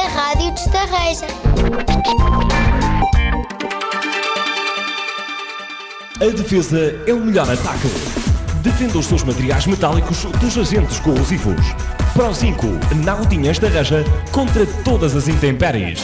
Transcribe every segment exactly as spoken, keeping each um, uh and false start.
Rádio de Estarreja. A defesa é o melhor ataque. Defenda os seus materiais metálicos dos agentes corrosivos. Pro cinco, Naudinha Estarreja contra todas as intempéries.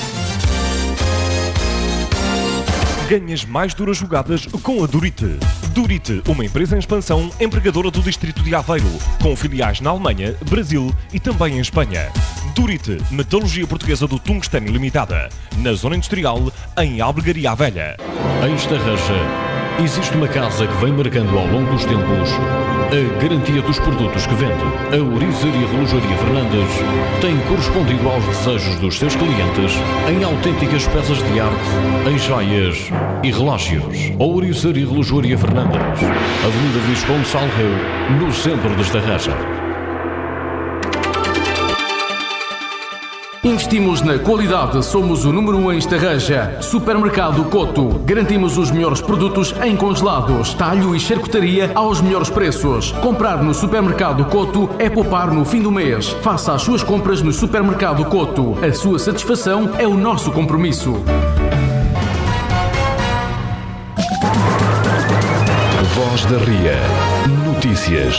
Ganhas mais duras jogadas com a Durite. Durite, uma empresa em expansão, empregadora do distrito de Aveiro, com filiais na Alemanha, Brasil e também em Espanha. Durite, metalurgia portuguesa do tungstênio limitada, na zona industrial, em Albergaria à Velha. Em Estarreja, existe uma casa que vem marcando ao longo dos tempos a garantia dos produtos que vende. A Ouriçaria Relojaria Fernandes tem correspondido aos desejos dos seus clientes em autênticas peças de arte, em joias e relógios. A Ouriçaria Relojaria Fernandes, Avenida Visconde Salreu, no centro de Estarreja. Investimos na qualidade, somos o número um em Estarreja. Supermercado Coto. Garantimos os melhores produtos em congelados, talho e charcutaria aos melhores preços. Comprar no Supermercado Coto é poupar no fim do mês. Faça as suas compras no Supermercado Coto. A sua satisfação é o nosso compromisso. Voz da Ria. Notícias.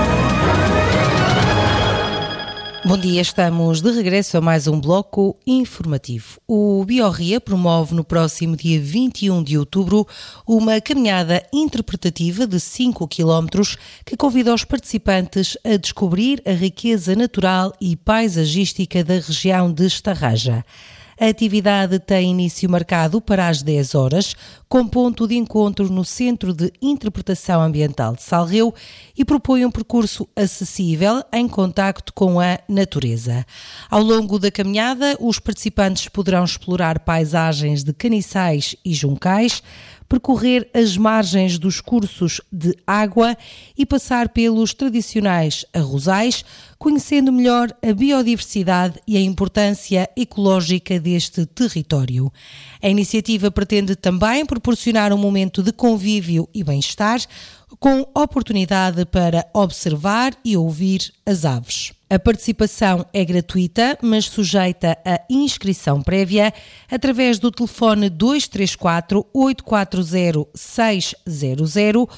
Bom dia, estamos de regresso a mais um bloco informativo. O BioRia promove no próximo dia vinte e um de outubro uma caminhada interpretativa de cinco quilómetros que convida os participantes a descobrir a riqueza natural e paisagística da região de Estarreja. A atividade tem início marcado para as dez horas, com ponto de encontro no Centro de Interpretação Ambiental de Salreu e propõe um percurso acessível em contacto com a natureza. Ao longo da caminhada, os participantes poderão explorar paisagens de caniçais e juncais, percorrer as margens dos cursos de água e passar pelos tradicionais arrozais, conhecendo melhor a biodiversidade e a importância ecológica deste território. A iniciativa pretende também proporcionar um momento de convívio e bem-estar, com oportunidade para observar e ouvir as aves. A participação é gratuita, mas sujeita a inscrição prévia através do telefone dois três quatro, oito quatro zero, seis zero zero